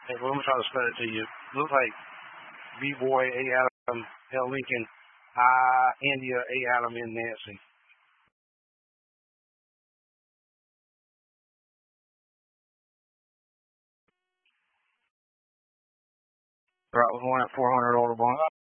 Hey, well, let me try to spell it to you. Looks like B-Boy, A. Adam, L. Lincoln, I, India, A. Adam, and Nancy. Right, we're going at 400 order bond.